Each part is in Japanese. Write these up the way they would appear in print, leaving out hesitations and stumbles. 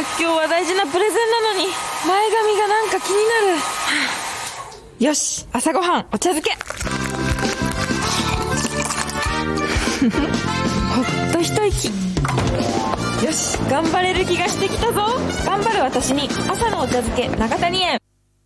今日は大事なプレゼンなのに前髪がなんか気になる。よし、朝ごはんお茶漬けほっと一息。よし、頑張れる気がしてきたぞ。頑張る私に朝のお茶漬け長谷園。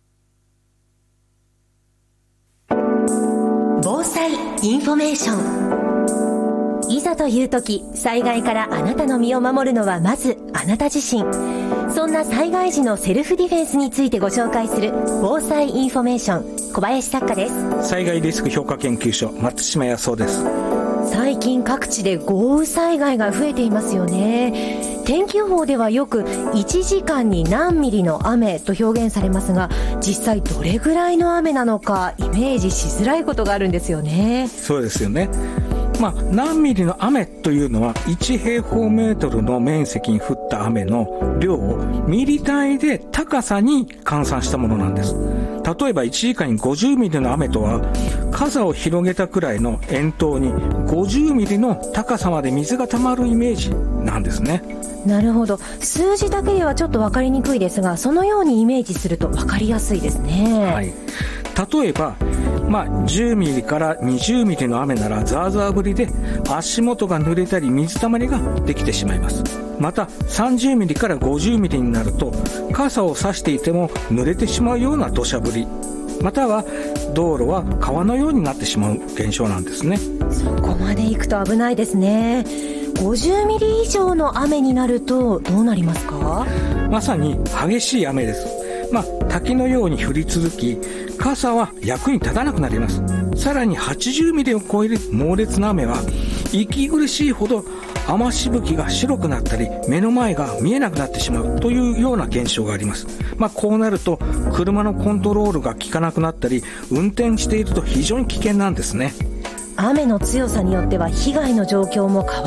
防災インフォメーション。いざという時、災害からあなたの身を守るのはまずあなた自身。そんな災害時のセルフディフェンスについてご紹介する防災インフォメーション、小林作家です。 災害リスク評価研究所、松島康夫です。 最近各地で豪雨災害が増えていますよね。天気予報ではよく1時間に何ミリの雨と表現されますが、実際どれぐらいの雨なのかイメージしづらいことがあるんですよね。 そうですよね。何ミリの雨というのは1平方メートルの面積に降った雨の量をミリ単位で高さに換算したものなんです。例えば1時間に50ミリの雨とは、傘を広げたくらいの円筒に50ミリの高さまで水が溜まるイメージなんですね。 なるほど。数字だけではちょっと分かりにくいですが、そのようにイメージすると分かりやすいですね。 はい。例えば、10ミリから20ミリの雨ならザーザー降りで足元が濡れたり水たまりができてしまいます。また30ミリから50ミリになると傘を差していても濡れてしまうような土砂降り、または道路は川のようになってしまう現象なんですね。 そこまで行くと危ないですね。50ミリ以上の雨になるとどうなりますか？ まさに激しい雨です。滝のように降り続き、傘は役に立たなくなります。さらに80ミリを超える猛烈な雨は息苦しいほど雨しぶきが白くなったり目の前が見えなくなってしまうというような現象があります。こうなると車のコントロールが効かなくなったり運転していると非常に危険なんですね。 雨の強さによっては被害の状況も変わ